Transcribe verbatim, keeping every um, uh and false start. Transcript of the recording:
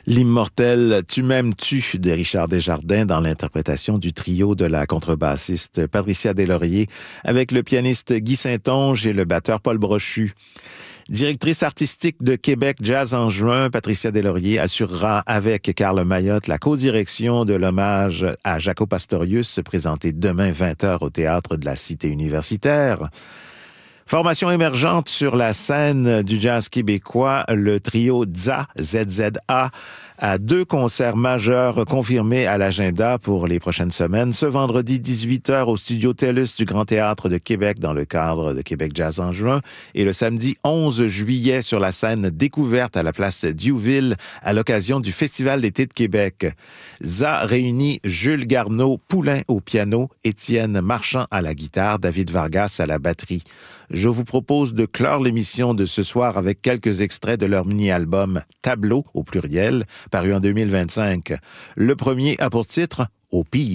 L'immortel Tu m'aimes-tu de Richard Desjardins dans l'interprétation du trio de la contrebassiste Patricia Deslauriers avec le pianiste Guy Saint-Onge et le batteur Paul Brochu. Directrice artistique de Québec Jazz en juin, Patricia Deslauriers assurera avec Carl Mayotte la co-direction de l'hommage à Jaco Pastorius présenté demain vingt heures au Théâtre de la Cité universitaire. Formation émergente sur la scène du jazz québécois, le trio Z Z A, Z Z A, a deux concerts majeurs confirmés à l'agenda pour les prochaines semaines. Ce vendredi dix-huit heures au studio TELUS du Grand Théâtre de Québec dans le cadre de Québec Jazz en juin et le samedi onze juillet sur la scène Découverte à la place Diouville à l'occasion du Festival d'été de Québec. Z A réunit Jules Garneau Poulain au piano, Étienne Marchand à la guitare, David Vargas à la batterie. Je vous propose de clore l'émission de ce soir avec quelques extraits de leur mini-album Tableau, au pluriel, paru en deux mille vingt-cinq. Le premier a pour titre « Au pire ».